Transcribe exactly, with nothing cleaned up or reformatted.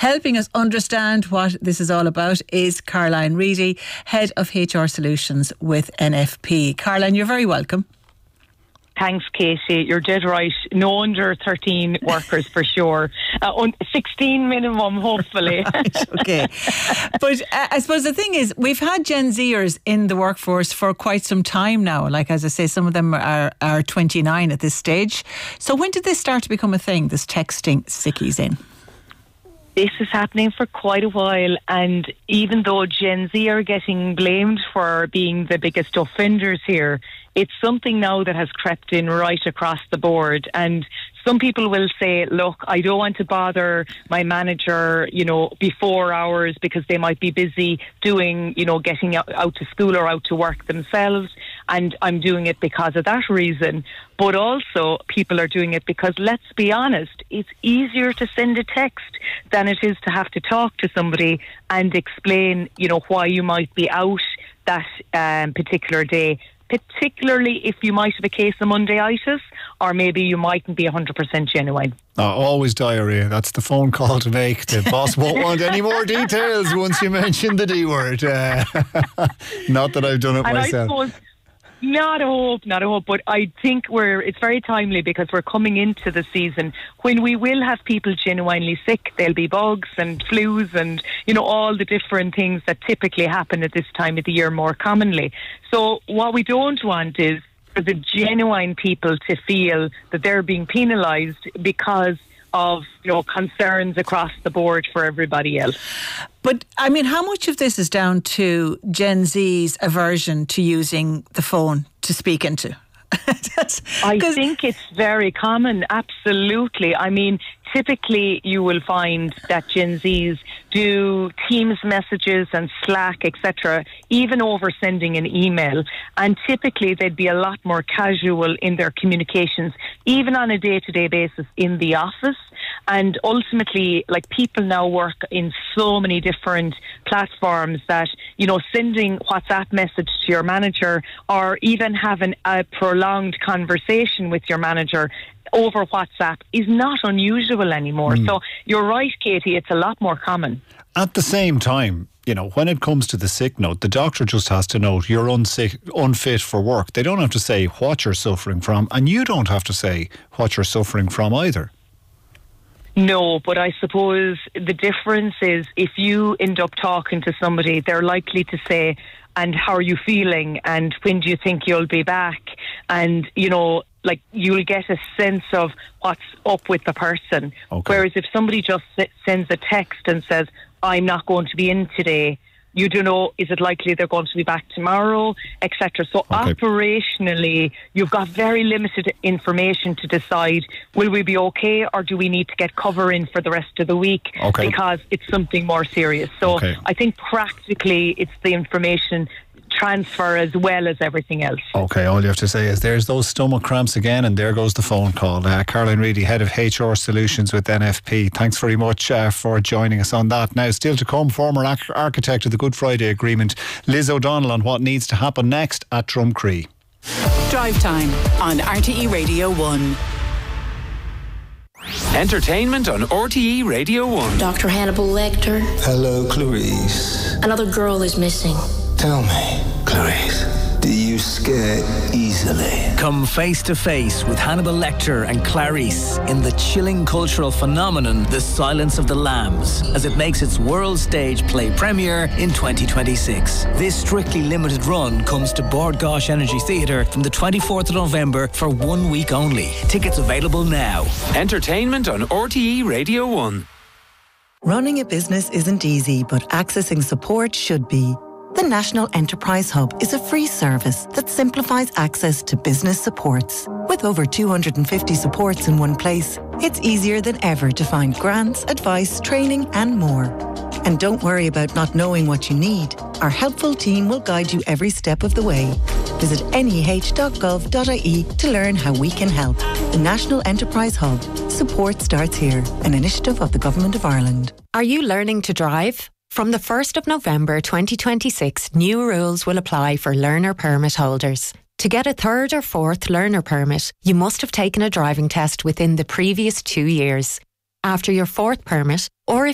Helping us understand what this is all about is Caroline Reedy, Head of H R Solutions with N F P. Caroline, you're very welcome. Thanks, Katie. You're dead right. No under thirteen workers for sure. Uh, sixteen minimum, hopefully. Right, okay. But uh, I suppose the thing is, we've had Gen Zers in the workforce for quite some time now. Like, as I say, some of them are, are twenty-nine at this stage. So when did this start to become a thing, this texting sickies in? This is happening for quite a while, and even though Gen Z are getting blamed for being the biggest offenders here, it's something now that has crept in right across the board. And some people will say, look, I don't want to bother my manager, you know, before hours because they might be busy doing, you know, getting out, out to school or out to work themselves. And I'm doing it because of that reason. But also people are doing it because, let's be honest, it's easier to send a text than it is to have to talk to somebody and explain, you know, why you might be out that um, particular day. Particularly if you might have a case of Mondayitis, or maybe you mightn't be one hundred percent genuine. Oh, always diarrhoea. That's the phone call to make. The boss won't want any more details once you mention the D word. Uh, not that I've done it and myself. I suppose, not a hope, not a hope, but I think we're it's very timely because we're coming into the season when we will have people genuinely sick. There'll be bugs and flus and, you know, all the different things that typically happen at this time of the year more commonly. So what we don't want is for the genuine people to feel that they're being penalised because of, you know, concerns across the board for everybody else. But, I mean, how much of this is down to Gen Z's aversion to using the phone to speak into? I think it's very common, absolutely. I mean, typically you will find that Gen Zs do Teams messages and Slack, et cetera, even over sending an email. And typically they'd be a lot more casual in their communications, even on a day-to-day basis in the office. And ultimately, like, people now work in so many different platforms that, you know, sending WhatsApp message to your manager or even having a prolonged conversation with your manager over WhatsApp is not unusual anymore. Mm. So you're right, Katie, it's a lot more common. At the same time, you know, when it comes to the sick note, the doctor just has to note you're unsick, unfit for work. They don't have to say what you're suffering from, and you don't have to say what you're suffering from either. No, but I suppose the difference is if you end up talking to somebody, they're likely to say, and how are you feeling? And when do you think you'll be back? And, you know, like, you'll get a sense of what's up with the person. Okay. Whereas if somebody just sends a text and says, I'm not going to be in today, you don't know, is it likely they're going to be back tomorrow, et cetera. So okay. Operationally, you've got very limited information to decide, will we be okay or do we need to get cover in for the rest of the week okay. because it's something more serious. So okay. I think practically it's the information transfer as well as everything else. Okay, all you have to say is there's those stomach cramps again, and there goes the phone call. Uh, Caroline Reedy, Head of H R Solutions with N F P. Thanks very much uh, for joining us on that. Now, still to come, former ac- architect of the Good Friday Agreement, Liz O'Donnell, on what needs to happen next at Drumcree. Drive Time on R T E Radio one. Entertainment on R T E Radio one. Doctor Hannibal Lecter. Hello, Clarice. Another girl is missing. Tell me, Clarice, do you scare easily? Come face to face with Hannibal Lecter and Clarice in the chilling cultural phenomenon The Silence of the Lambs, as it makes its world stage play premiere in twenty twenty-six. This strictly limited run comes to Bord Gáis Energy Theatre from the twenty-fourth of November for one week only. Tickets available now. Entertainment on R T E Radio one. Running a business isn't easy, but accessing support should be. The National Enterprise Hub is a free service that simplifies access to business supports. With over two hundred fifty supports in one place, it's easier than ever to find grants, advice, training and more. And don't worry about not knowing what you need. Our helpful team will guide you every step of the way. Visit N E H dot gov dot I E to learn how we can help. The National Enterprise Hub. Support starts here. An initiative of the Government of Ireland. Are you learning to drive? From the first of November twenty twenty-six, new rules will apply for learner permit holders. To get a third or fourth learner permit, you must have taken a driving test within the previous two years. After your fourth permit, or if